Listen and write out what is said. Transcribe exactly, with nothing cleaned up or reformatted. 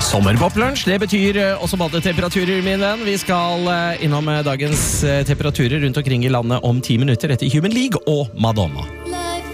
Sommerpoplunsj, det betyr eh, også badetemperaturer, min venn. Vi skal eh, innom eh, dagens eh, temperaturer rundt omkring i landet om ti minutter etter Human League og Madonna.